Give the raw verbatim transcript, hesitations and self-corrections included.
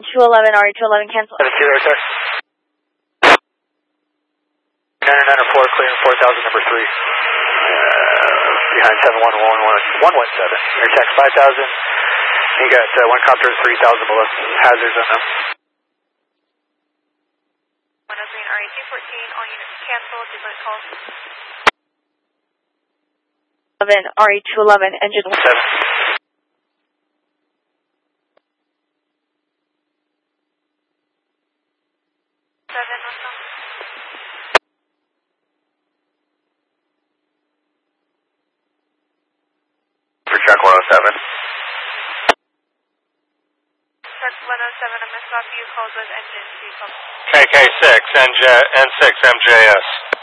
two eleven, R E two eleven, cancel. seven zero, sir. nine nine four, clear four thousand, number three. Uh, behind seven one one one one seven. Air tax five thousand. You got uh, one copter three thousand below hazards on them. one oh three and R E two fourteen, all units canceled, duplicate calls. eleven, R E two eleven, engine one. seven. seven, what's on? For truck one oh seven. Truck one oh seven, I missed off you, calls with engine two. K K six, N six M J S.